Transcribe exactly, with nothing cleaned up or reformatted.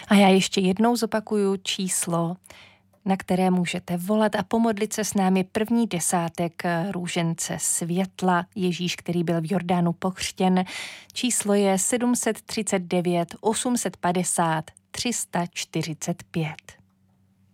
A já ještě jednou zopakuju číslo, na které můžete volat a pomodlit se s námi první desátek růžence světla. Ježíš, který byl v Jordánu pokřtěn. Číslo je sedm set třicet devět osm set padesát tři sta čtyřicet pět.